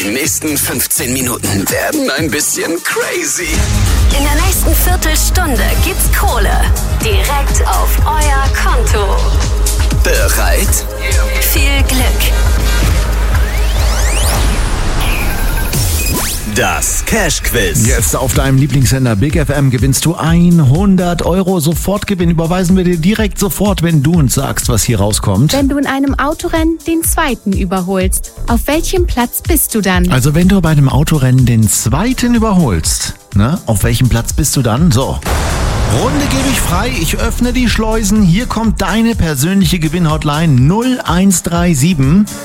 Die nächsten 15 Minuten werden ein bisschen crazy. In der nächsten Viertelstunde gibt's Kohle. Direkt auf euer Konto. Bereit? Viel Glück. Das Cash-Quiz. Jetzt auf deinem Lieblingssender Big FM gewinnst du 100 Euro. Sofortgewinn überweisen wir dir direkt sofort, wenn du uns sagst, was hier rauskommt. Wenn du in einem Autorennen den zweiten überholst, auf welchem Platz bist du dann? Also wenn du bei einem Autorennen den zweiten überholst, ne, auf welchem Platz bist du dann? So. Runde gebe ich frei, ich öffne die Schleusen. Hier kommt deine persönliche Gewinnhotline 0137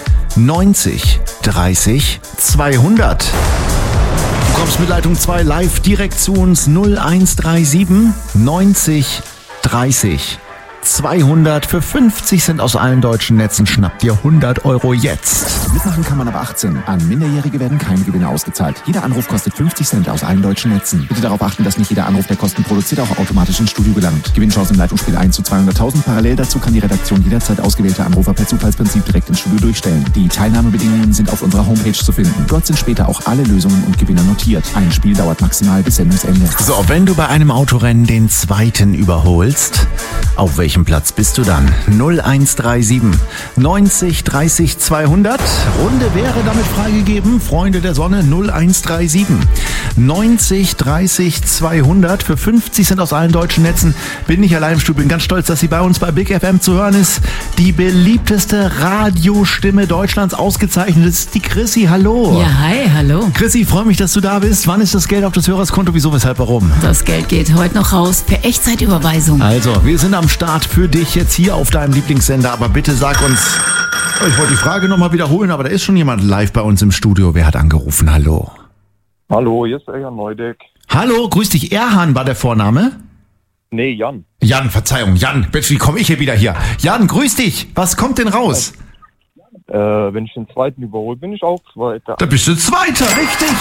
90 30 200. Du kommst mit Leitung 2 live direkt zu uns 0137 90 30 200. Für 50 Cent aus allen deutschen Netzen schnappt dir 100 Euro jetzt. Mitmachen kann man ab 18. An Minderjährige werden keine Gewinne ausgezahlt. Jeder Anruf kostet 50 Cent aus allen deutschen Netzen. Bitte darauf achten, dass nicht jeder Anruf, der Kosten produziert, auch automatisch ins Studio gelangt. Gewinnchance im Leitungsspiel 1 zu 200.000. Parallel dazu kann die Redaktion jederzeit ausgewählte Anrufer per Zufallsprinzip direkt ins Studio durchstellen. Die Teilnahmebedingungen sind auf unserer Homepage zu finden. Dort sind später auch alle Lösungen und Gewinner notiert. Ein Spiel dauert maximal bis Sendungsende. So, wenn du bei einem Autorennen den zweiten überholst, auf welchem Platz bist du dann? 0137 90 30 200. Runde wäre damit freigegeben. Freunde der Sonne 0137 90 30 200. Für 50 Cent aus allen deutschen Netzen. Bin nicht allein im Studio. Bin ganz stolz, dass sie bei uns bei Big FM zu hören ist. Die beliebteste Radiostimme Deutschlands, ausgezeichnet ist die Chrissy. Hallo. Ja, hi, hallo. Chrissy, freue mich, dass du da bist. Wann ist das Geld auf das Hörerskonto? Wieso, weshalb, warum? Das Geld geht heute noch raus per Echtzeitüberweisung. Also, wir sind am Start für dich jetzt hier auf deinem Lieblingssender. Aber bitte sag uns, ich wollte die Frage nochmal wiederholen, aber da ist schon jemand live bei uns im Studio. Wer hat angerufen? Hallo. Hallo, hier ist Erhan Neudeck. Hallo, grüß dich. Erhan war der Vorname? Nee, Jan. Jan, Verzeihung. Jan, wie komme ich hier wieder hier? Jan, grüß dich. Was kommt denn raus? Wenn ich den zweiten überhole, bin ich auch Zweiter. Da bist du Zweiter, richtig.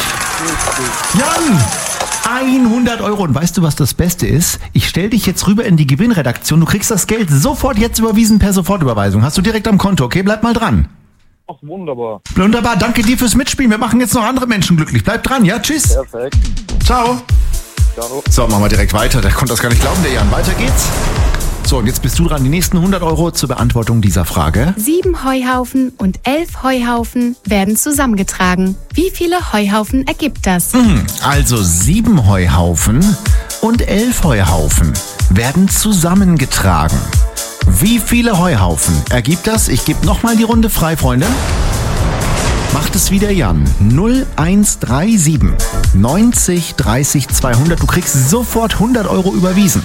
Jan, 100 Euro. Und weißt du, was das Beste ist? Ich stelle dich jetzt rüber in die Gewinnredaktion. Du kriegst das Geld sofort jetzt überwiesen per Sofortüberweisung. Hast du direkt am Konto, okay? Bleib mal dran. Ach, wunderbar. Wunderbar, danke dir fürs Mitspielen. Wir machen jetzt noch andere Menschen glücklich. Bleib dran, ja? Tschüss. Perfekt. Ciao. Ciao. So, machen wir direkt weiter. Der konnte das gar nicht glauben, der Jan. Weiter geht's. So, und jetzt bist du dran. Die nächsten 100 Euro zur Beantwortung dieser Frage. 7 Heuhaufen und 11 Heuhaufen werden zusammengetragen. Wie viele Heuhaufen ergibt das? Also 7 Heuhaufen und 11 Heuhaufen werden zusammengetragen. Wie viele Heuhaufen ergibt das? Ich gebe nochmal die Runde frei, Freunde. Macht es wieder Jan. 0137 90 30 200. Du kriegst sofort 100 Euro überwiesen.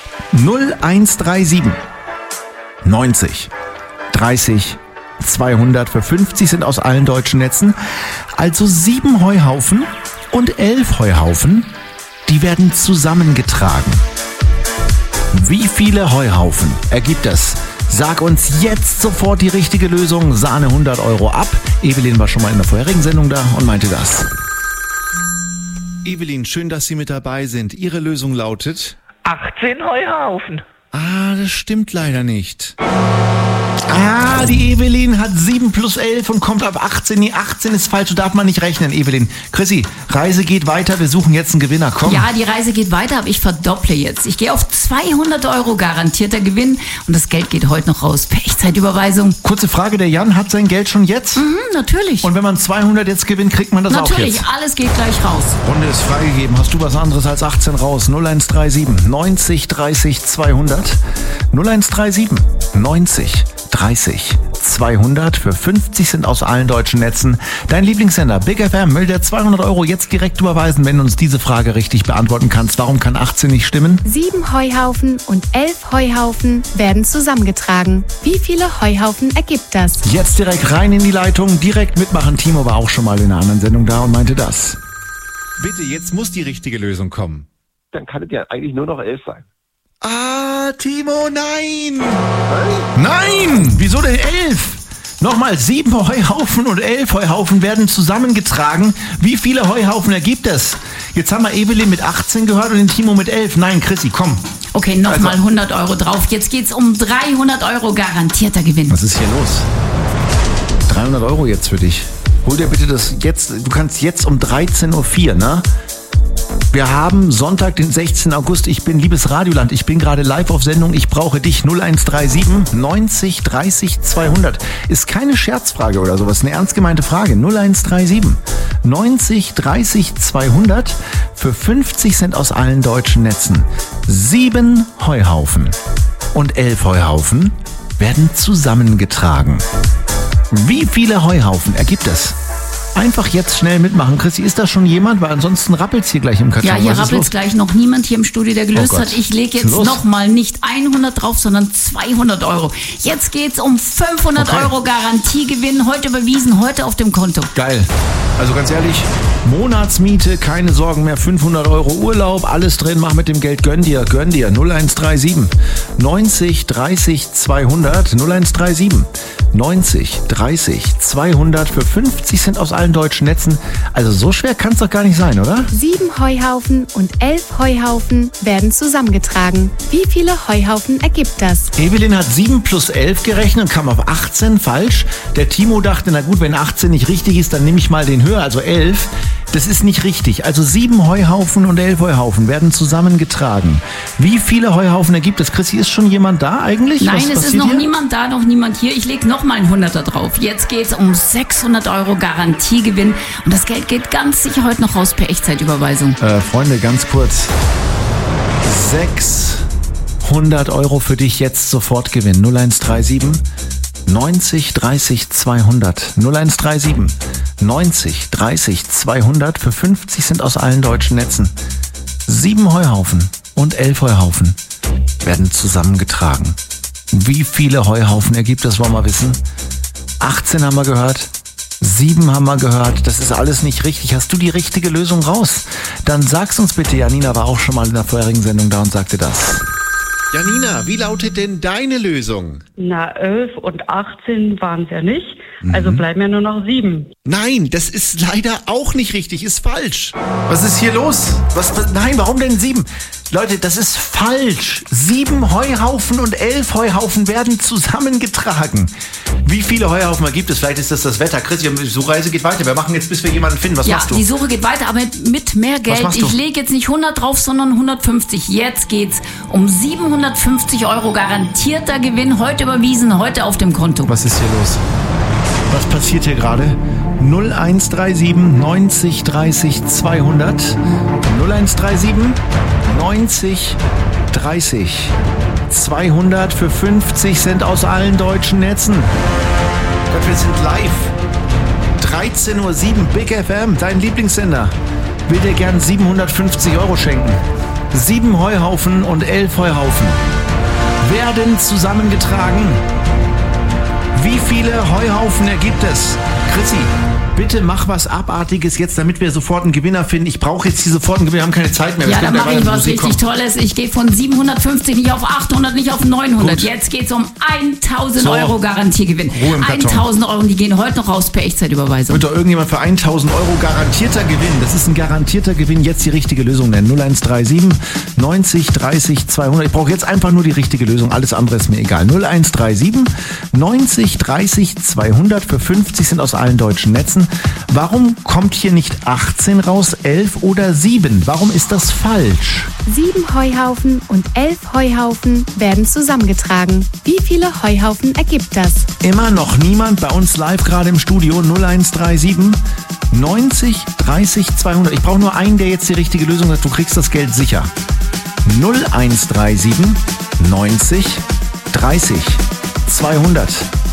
0137 90 30 200. Für 50 sind aus allen deutschen Netzen. Also 7 Heuhaufen und 11 Heuhaufen, die werden zusammengetragen. Wie viele Heuhaufen ergibt das? Sag uns jetzt sofort die richtige Lösung. Sahne 100 Euro ab. Evelyn war schon mal in der vorherigen Sendung da und meinte das. Evelyn, schön, dass Sie mit dabei sind. Ihre Lösung lautet... 18 Heuhaufen. Ah, das stimmt leider nicht. Ah, die Evelyn hat 7 plus 11 und kommt ab 18. Nee, 18 ist falsch, so darf man nicht rechnen, Evelyn. Chrissy, Reise geht weiter, wir suchen jetzt einen Gewinner, komm. Ja, die Reise geht weiter, aber ich verdopple jetzt. Ich gehe auf 200 Euro garantierter Gewinn und das Geld geht heute noch raus per Echtzeitüberweisung. Kurze Frage, der Jan hat sein Geld schon jetzt? Natürlich. Und wenn man 200 jetzt gewinnt, kriegt man das auch jetzt? Natürlich, alles geht gleich raus. Runde ist freigegeben. Hast du was anderes als 18 raus? 0137 90 30 200. 0137 90 30 200. Für 50 sind aus allen deutschen Netzen. Dein Lieblingssender Big FM will dir 200 Euro jetzt direkt überweisen, wenn du uns diese Frage richtig beantworten kannst. Warum kann 18 nicht stimmen? 7 Heuhaufen und 11 Heuhaufen werden zusammengetragen. Wie viele Heuhaufen ergibt das? Jetzt direkt rein in die Leitung, direkt mitmachen. Timo war auch schon mal in einer anderen Sendung da und meinte das. Bitte, jetzt muss die richtige Lösung kommen. Dann kann es ja eigentlich nur noch 11 sein. Ah, Timo, nein! Nein! Wieso denn 11? Nochmal, 7 Heuhaufen und 11 Heuhaufen werden zusammengetragen. Wie viele Heuhaufen ergibt es? Jetzt haben wir Evelyn mit 18 gehört und den Timo mit 11. Nein, Chrissy, komm. Okay, nochmal 100 Euro drauf. Jetzt geht's um 300 Euro garantierter Gewinn. Was ist hier los? 300 Euro jetzt für dich. Hol dir bitte das jetzt, du kannst jetzt um 13.04 Uhr, ne? Wir haben Sonntag, den 16. August. Ich bin, liebes Radioland, ich bin gerade live auf Sendung. Ich brauche dich. 0137 90 30 200. Ist keine Scherzfrage oder sowas, eine ernst gemeinte Frage. 0137 90 30 200 für 50 Cent aus allen deutschen Netzen. 7 Heuhaufen und 11 Heuhaufen werden zusammengetragen. Wie viele Heuhaufen ergibt es? Einfach jetzt schnell mitmachen. Chrissy, ist da schon jemand? Weil ansonsten rappelt's hier gleich im Karton. Ja, hier rappelt's gleich. Noch niemand hier im Studio, der gelöst hat. Ich lege jetzt nochmal nicht 100 drauf, sondern 200 Euro. Jetzt geht's um 500 Euro Garantiegewinn. Heute überwiesen, heute auf dem Konto. Geil. Also ganz ehrlich, Monatsmiete, keine Sorgen mehr, 500 Euro Urlaub, alles drin, mach mit dem Geld, gönn dir. 0137 90 30 200, 0137 90 30 200 für 50 Cent aus allen deutschen Netzen. Also so schwer kann es doch gar nicht sein, oder? 7 Heuhaufen und 11 Heuhaufen werden zusammengetragen. Wie viele Heuhaufen ergibt das? Evelyn hat 7 plus 11 gerechnet und kam auf 18, falsch. Der Timo dachte, na gut, wenn 18 nicht richtig ist, dann nehme ich mal den höher, also 11. Das ist nicht richtig. Also 7 Heuhaufen und 11 Heuhaufen werden zusammengetragen. Wie viele Heuhaufen ergibt es? Chrissy, ist schon jemand da eigentlich? Nein, es ist noch niemand da, noch niemand hier. Ich lege nochmal einen 100er drauf. Jetzt geht es um 600 Euro Garantiegewinn. Und das Geld geht ganz sicher heute noch raus per Echtzeitüberweisung. Freunde, ganz kurz. 600 Euro für dich jetzt sofort gewinnen. 0137 90 30 200. 0137 90 30 200 für 50 Cent aus allen deutschen Netzen. 7 Heuhaufen und 11 Heuhaufen werden zusammengetragen. Wie viele Heuhaufen ergibt das, wollen wir wissen? 18 haben wir gehört, 7 haben wir gehört, das ist alles nicht richtig. Hast du die richtige Lösung raus? Dann sag's uns bitte. Janina war auch schon mal in der vorherigen Sendung da und sagte das. Janina, wie lautet denn deine Lösung? Na, 11 und 18 waren es ja nicht. Also bleiben ja nur noch 7. Nein, das ist leider auch nicht richtig, ist falsch. Was ist hier los? Nein, warum denn 7? Leute, das ist falsch. 7 Heuhaufen und 11 Heuhaufen werden zusammengetragen. Wie viele Heuhaufen gibt es? Vielleicht ist das Wetter. Christian, die Suchreise geht weiter. Wir machen jetzt, bis wir jemanden finden. Was machst du? Ja, die Suche geht weiter, aber mit mehr Geld. Ich lege jetzt nicht 100 drauf, sondern 150. Jetzt geht's um 750 Euro garantierter Gewinn. Heute überwiesen, heute auf dem Konto. Was ist hier los? Was passiert hier gerade? 0137 90 30 200. 0137 90 30 200 für 50 Cent aus allen deutschen Netzen. Gott, wir sind live. 13.07 Uhr, Big FM, dein Lieblingssender, will dir gern 750 Euro schenken. 7 Heuhaufen und 11 Heuhaufen werden zusammengetragen. Wie viele Heuhaufen ergibt es? Chrissy, bitte mach was Abartiges jetzt, damit wir sofort einen Gewinner finden. Ich brauche jetzt hier sofort einen Gewinner, wir haben keine Zeit mehr. Ja, dann mache ich was richtig Tolles. Ich gehe von 750 nicht auf 800, nicht auf 900. Gut. Jetzt geht's um 1000 Euro Garantiegewinn. 1000 Euro, die gehen heute noch raus per Echtzeitüberweisung. Wird doch irgendjemand für 1000 Euro garantierter Gewinn? Das ist ein garantierter Gewinn. Jetzt die richtige Lösung nennen. 0137 90 30 200. Ich brauche jetzt einfach nur die richtige Lösung. Alles andere ist mir egal. 0137 90 30 200 für 50 Cent aus allen deutschen Netzen. Warum kommt hier nicht 18 raus, 11 oder 7? Warum ist das falsch? 7 Heuhaufen und 11 Heuhaufen werden zusammengetragen. Wie viele Heuhaufen ergibt das? Immer noch niemand bei uns live gerade im Studio. 0137 90 30 200. Ich brauche nur einen, der jetzt die richtige Lösung hat. Du kriegst das Geld sicher. 0137 90 30 200.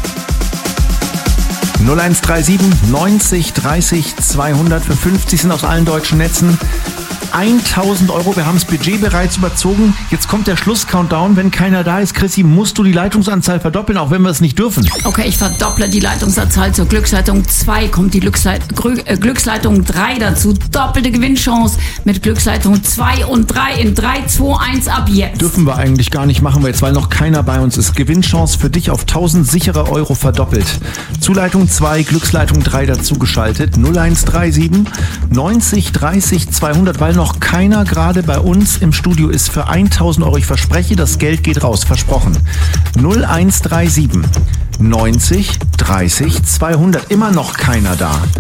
0137 90 30 200 für 50 sind aus allen deutschen Netzen. 1000 Euro, wir haben das Budget bereits überzogen. Jetzt kommt der Schluss-Countdown. Wenn keiner da ist, Chrissy, musst du die Leitungsanzahl verdoppeln, auch wenn wir es nicht dürfen. Okay, ich verdopple die Leitungsanzahl zur Glücksleitung 2. Kommt die Glücksleitung 3 dazu. Doppelte Gewinnchance mit Glücksleitung 2 und 3 in 3, 2, 1 ab jetzt. Dürfen wir eigentlich gar nicht, machen wir jetzt, weil noch keiner bei uns ist. Gewinnchance für dich auf 1000 sichere Euro verdoppelt. Zuleitung 2, Glücksleitung 3 dazu geschaltet. 0137 90 30 200, weil noch keiner gerade bei uns im Studio ist für 1000 Euro. Ich verspreche, das Geld geht raus. Versprochen. 0137 90 30 200. Immer noch keiner da.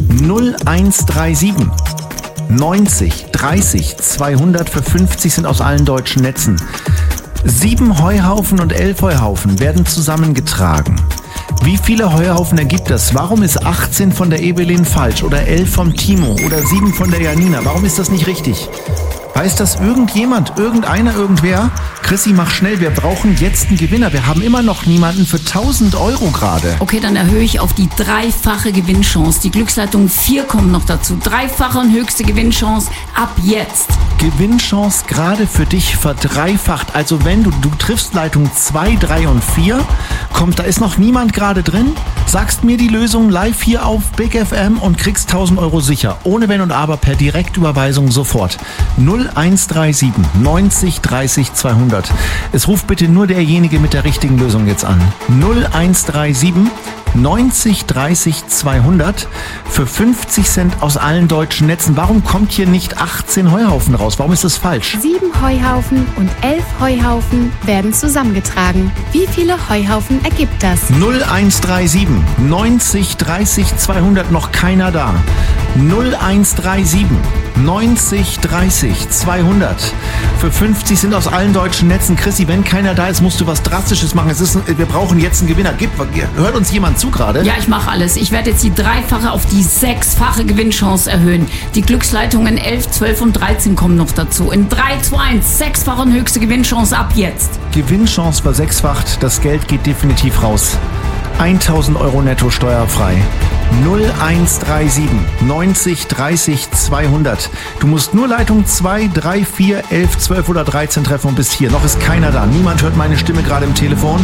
0137 90 30 200 für 50 sind aus allen deutschen Netzen. 7 Heuhaufen und 11 Heuhaufen werden zusammengetragen. Wie viele Heuhaufen ergibt das? Warum ist 18 von der Evelyn falsch oder 11 vom Timo oder 7 von der Janina? Warum ist das nicht richtig? Weiß das irgendjemand, irgendeiner, irgendwer? Chrissy, mach schnell, wir brauchen jetzt einen Gewinner. Wir haben immer noch niemanden für 1.000 Euro gerade. Okay, dann erhöhe ich auf die 3-fache Gewinnchance. Die Glücksleitung 4 kommt noch dazu. 3-fache und höchste Gewinnchance ab jetzt. Gewinnchance gerade für dich verdreifacht. Also wenn du triffst Leitung 2, 3 und 4, da ist noch niemand gerade drin, sagst mir die Lösung live hier auf Big FM und kriegst 1.000 Euro sicher. Ohne Wenn und Aber per Direktüberweisung sofort. 0137 90 30 200. Es ruft bitte nur derjenige mit der richtigen Lösung jetzt an. 0137 90 30 200 für 50 Cent aus allen deutschen Netzen. Warum kommt hier nicht 18 Heuhaufen raus? Warum ist das falsch? 7 Heuhaufen und 11 Heuhaufen werden zusammengetragen. Wie viele Heuhaufen ergibt das? 0137 90 30 200, noch keiner da. 0137 90 30 200 für 50 sind aus allen deutschen Netzen. Chrissy, wenn keiner da ist, musst du was Drastisches machen. Wir brauchen jetzt einen Gewinner. Hört uns jemand zu gerade? Ja, ich mache alles. Ich werde jetzt die 3-fache auf die 6-fache Gewinnchance erhöhen. Die Glücksleitungen 11, 12 und 13 kommen noch dazu. In 3, 2, 1, 6-fache und höchste Gewinnchance ab jetzt. Gewinnchance versechsfacht. Das Geld geht definitiv raus. 1.000 Euro netto steuerfrei. 0137 90 30 200. Du musst nur Leitung 2, 3, 4, 11, 12 oder 13 treffen und bis hier. Noch ist keiner da. Niemand hört meine Stimme gerade im Telefon.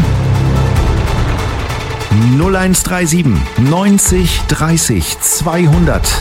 0137 90 30 200.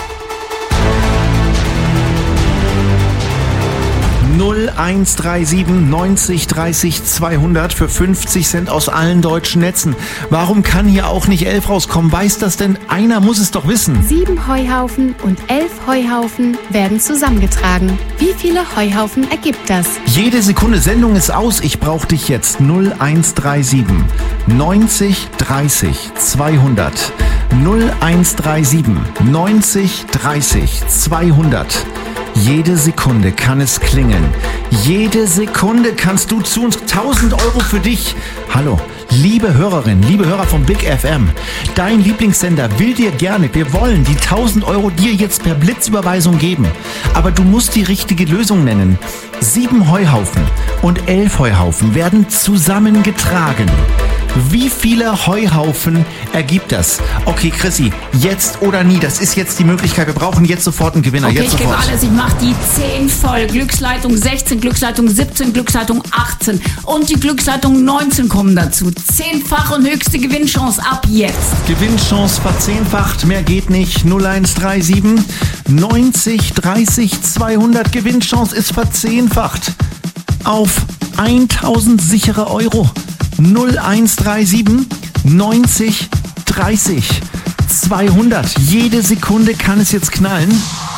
0137 90 30 200 für 50 Cent aus allen deutschen Netzen. Warum kann hier auch nicht 11 rauskommen? Weiß das denn? Einer muss es doch wissen. 7 Heuhaufen und 11 Heuhaufen werden zusammengetragen. Wie viele Heuhaufen ergibt das? Jede Sekunde, Sendung ist aus. Ich brauche dich jetzt. 0137 90 30 200. 0137 90 30 200. Jede Sekunde kann es klingeln. Jede Sekunde kannst du zu uns 1.000 Euro für dich. Hallo, liebe Hörerin, liebe Hörer von Big FM. Dein Lieblingssender will dir gerne, wir wollen die 1.000 Euro dir jetzt per Blitzüberweisung geben. Aber du musst die richtige Lösung nennen. 7 Heuhaufen und 11 Heuhaufen werden zusammengetragen. Wie viele Heuhaufen ergibt das? Okay, Chrissy, jetzt oder nie, das ist jetzt die Möglichkeit. Wir brauchen jetzt sofort einen Gewinner. Okay, jetzt ich sofort. gebe alles. Ich mache die 10 voll. Glücksleitung 16, Glücksleitung 17, Glücksleitung 18 und die Glücksleitung 19 kommen dazu. 10-fache und höchste Gewinnchance ab jetzt. Gewinnchance verzehnfacht, mehr geht nicht. 0137 90 30 200. Gewinnchance ist verzehnfacht auf 1.000 sichere Euro. 0137 90 30 200. Jede Sekunde kann es jetzt knallen.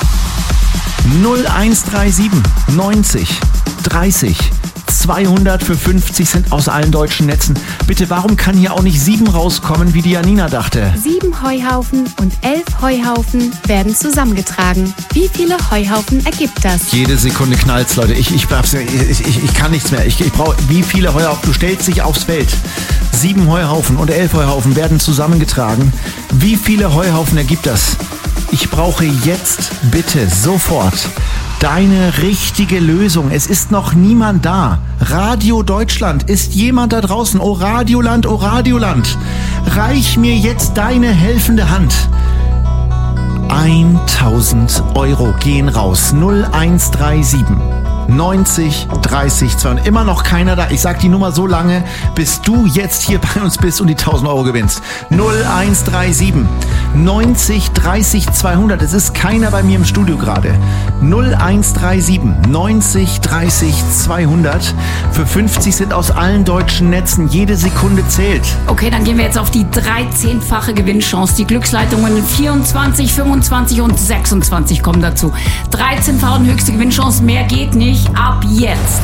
0137 90 30 200 für 50 Cent aus allen deutschen Netzen. Bitte, warum kann hier auch nicht 7 rauskommen, wie die Janina dachte? 7 Heuhaufen und 11 Heuhaufen werden zusammengetragen. Wie viele Heuhaufen ergibt das? Jede Sekunde knallt's, Leute. Ich kann nichts mehr. Ich brauche, wie viele Heuhaufen? Du stellst dich aufs Feld. 7 Heuhaufen und 11 Heuhaufen werden zusammengetragen. Wie viele Heuhaufen ergibt das? Ich brauche jetzt bitte sofort deine richtige Lösung. Es ist noch niemand da. Radio Deutschland, ist jemand da draußen? Oh Radioland, oh Radioland. Reich mir jetzt deine helfende Hand. 1.000 Euro gehen raus. 0137 90 30 200. Immer noch keiner da. Ich sag die Nummer so lange, bis du jetzt hier bei uns bist und die 1.000 Euro gewinnst. 0137 90 30 200. Es ist keiner bei mir im Studio gerade. 0137 90 30 200. Für 50 sind aus allen deutschen Netzen. Jede Sekunde zählt. Okay, dann gehen wir jetzt auf die 13-fache Gewinnchance. Die Glücksleitungen 24, 25 und 26 kommen dazu. 13-fache und höchste Gewinnchance. Mehr geht nicht. Ab jetzt.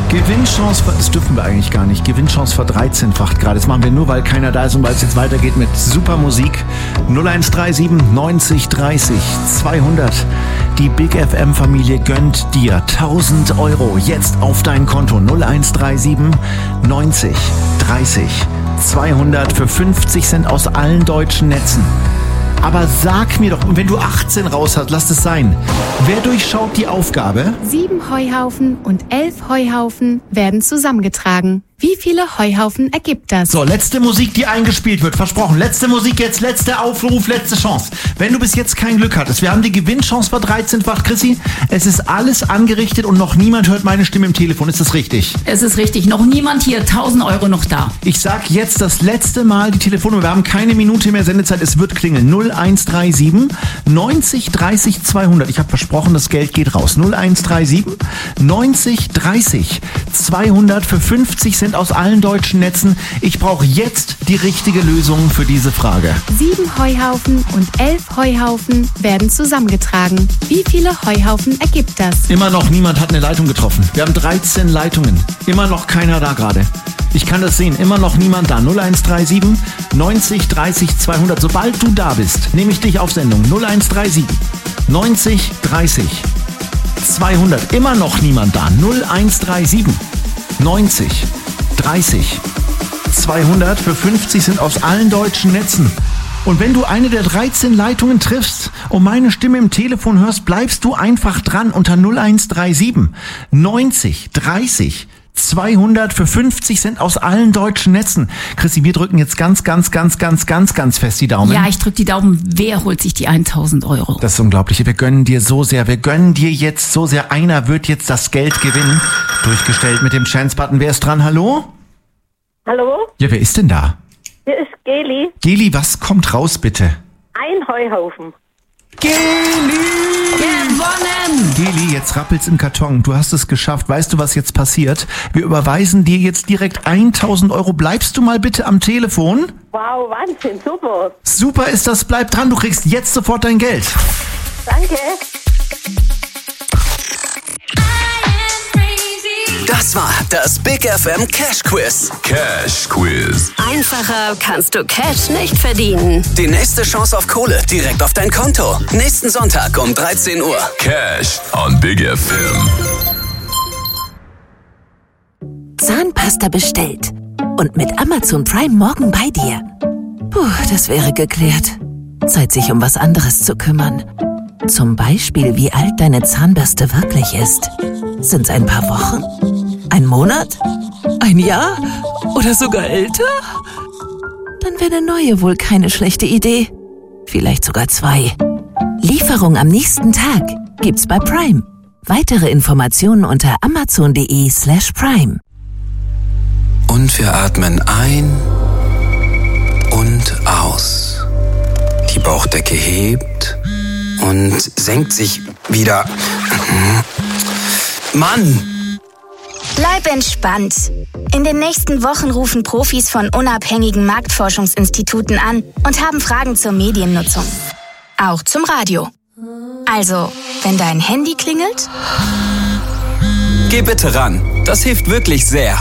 Gewinnchance, das dürfen wir eigentlich gar nicht. Gewinnchance verdreizehnfacht gerade. Das machen wir nur, weil keiner da ist und weil es jetzt weitergeht mit super Musik. 0137 90 30 200. Die Big FM Familie gönnt dir 1000 Euro jetzt auf dein Konto. 0137 90 30 200 für 50 Cent aus allen deutschen Netzen. Aber sag mir doch, und wenn du 18 raus hast, lass es sein. Wer durchschaut die Aufgabe? 7 Heuhaufen und 11 Heuhaufen werden zusammengetragen. Wie viele Heuhaufen ergibt das? So, letzte Musik, die eingespielt wird. Versprochen. Letzte Musik jetzt, letzter Aufruf, letzte Chance. Wenn du bis jetzt kein Glück hattest, wir haben die Gewinnchance verdreizehnfacht. Chrissy, es ist alles angerichtet und noch niemand hört meine Stimme im Telefon. Ist das richtig? Es ist richtig. Noch niemand hier. 1000 Euro noch da. Ich sag jetzt das letzte Mal die Telefonnummer. Wir haben keine Minute mehr Sendezeit. Es wird klingeln. 0137 90 30 200. Ich habe versprochen, das Geld geht raus. 0137 90 30 200 für 50 Cent aus allen deutschen Netzen. Ich brauche jetzt die richtige Lösung für diese Frage. 7 Heuhaufen und 11 Heuhaufen werden zusammengetragen. Wie viele Heuhaufen ergibt das? Immer noch niemand hat eine Leitung getroffen. Wir haben 13 Leitungen. Immer noch keiner da gerade. Ich kann das sehen. Immer noch niemand da. 0137 90 30 200. Sobald du da bist, nehme ich dich auf Sendung. 0137 90 30 200. Immer noch niemand da. 0137 90 30 200 für 50 sind aus allen deutschen Netzen. Und wenn du eine der 13 Leitungen triffst und meine Stimme im Telefon hörst, bleibst du einfach dran unter 0137 90 30 200 für 50 Cent aus allen deutschen Netzen. Chrissy, wir drücken jetzt ganz fest die Daumen. Ja, ich drück die Daumen. Wer holt sich die 1000 Euro? Das ist unglaublich. Wir gönnen dir so sehr. Wir gönnen dir jetzt so sehr. Einer wird jetzt das Geld gewinnen. Durchgestellt mit dem Chance-Button. Wer ist dran? Hallo? Hallo? Ja, wer ist denn da? Hier ist Geli. Geli, was kommt raus, bitte? Ein Heuhaufen. Geli! Gewonnen! Geli, jetzt rappelt's im Karton. Du hast es geschafft. Weißt du, was jetzt passiert? Wir überweisen dir jetzt direkt 1000 Euro. Bleibst du mal bitte am Telefon? Wow, Wahnsinn, super. Super ist das. Bleib dran. Du kriegst jetzt sofort dein Geld. Danke. Das war das Big FM Cash Quiz. Cash Quiz. Einfacher kannst du Cash nicht verdienen. Die nächste Chance auf Kohle direkt auf dein Konto. Nächsten Sonntag um 13 Uhr. Cash on Big FM. Zahnpasta bestellt. Und mit Amazon Prime morgen bei dir. Puh, das wäre geklärt. Zeit, sich um was anderes zu kümmern. Zum Beispiel, wie alt deine Zahnbürste wirklich ist. Sind's ein paar Wochen? Ein Monat? Ein Jahr? Oder sogar älter? Dann wäre eine neue wohl keine schlechte Idee. Vielleicht sogar 2. Lieferung am nächsten Tag gibt's bei Prime. Weitere Informationen unter amazon.de/prime. Und wir atmen ein und aus. Die Bauchdecke hebt und senkt sich wieder. Mann! Bleib entspannt. In den nächsten Wochen rufen Profis von unabhängigen Marktforschungsinstituten an und haben Fragen zur Mediennutzung. Auch zum Radio. Also, wenn dein Handy klingelt? Geh bitte ran. Das hilft wirklich sehr.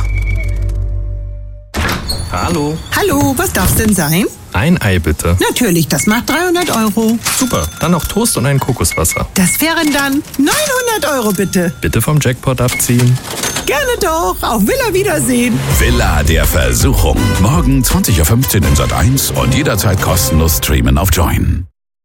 Hallo. Hallo, was darf's denn sein? Ein Ei bitte. Natürlich, das macht 300 Euro. Super, dann noch Toast und ein Kokoswasser. Das wären dann 900 Euro bitte. Bitte vom Jackpot abziehen. Gerne doch, auf Villa Wiedersehen. Villa der Versuchung. Morgen 20.15 Uhr in Sat.1 und jederzeit kostenlos streamen auf Join.